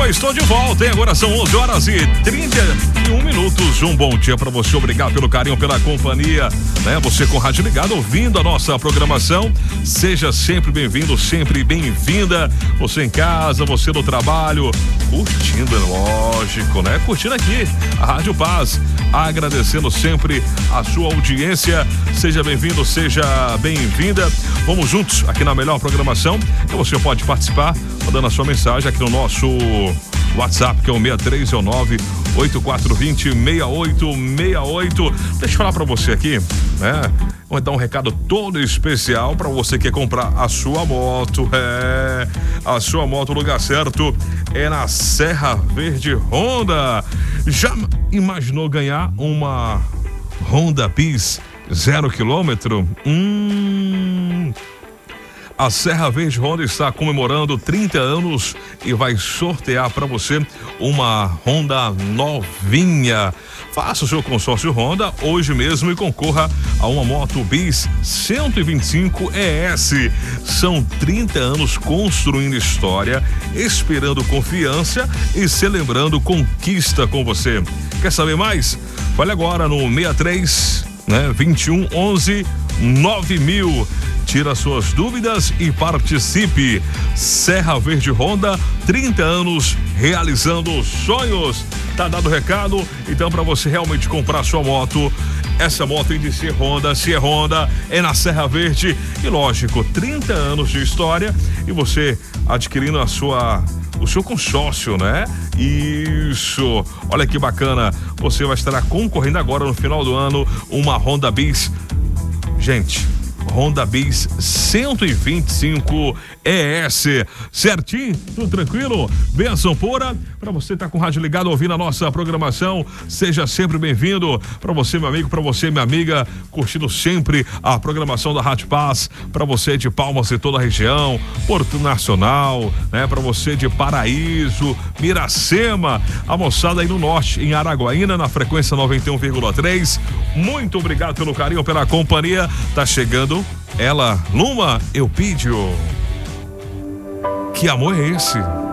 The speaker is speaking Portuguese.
estou de volta, hein? Agora são 11h31. Um bom dia para você, obrigado pelo carinho, pela companhia, né? Você com o rádio ligado, ouvindo a nossa programação. Seja sempre bem-vindo, sempre bem-vinda. Você em casa, você no trabalho, curtindo, é lógico, né? Curtindo aqui a Rádio Paz, agradecendo sempre a sua audiência. Seja bem-vindo, seja bem-vinda. Vamos juntos aqui na melhor programação. E você pode participar mandando a sua mensagem aqui no nosso WhatsApp, que é o 6319-8420-6868. Deixa eu falar pra você aqui, né? Vou dar um recado todo especial pra você que quer comprar a sua moto. A sua moto, o lugar certo é na Serra Verde Honda. Já imaginou ganhar uma Honda Bis 0 km? A Serra Verde Honda está comemorando 30 anos e vai sortear para você uma Honda novinha. Faça o seu consórcio Honda hoje mesmo e concorra a uma moto Bis 125 ES. São 30 anos construindo história, esperando confiança e celebrando conquista com você. Quer saber mais? Fale agora no 63, 21 11 9000. Tira suas dúvidas e participe. Serra Verde Honda, 30 anos realizando sonhos. Tá dado o recado? Então, para você realmente comprar sua moto, essa moto tem de ser Honda. Se é Honda, é na Serra Verde. E lógico, 30 anos de história e você adquirindo o seu consórcio, né? Isso. Olha que bacana. Você vai estar concorrendo agora no final do ano uma Honda Bis. Gente, Honda Bis 125 ES, certinho? Tudo tranquilo? Benção pura para você estar com o rádio ligado, ouvindo a nossa programação. Seja sempre bem-vindo. Para você, meu amigo, para você, minha amiga, curtindo sempre a programação da Rádio Paz. Para você de Palmas e toda a região, Porto Nacional, né? Para você de Paraíso, Miracema, a moçada aí no norte, em Araguaína, na frequência 91,3. Muito obrigado pelo carinho, pela companhia. Tá chegando ela, Luma Eupídio. Que amor é esse?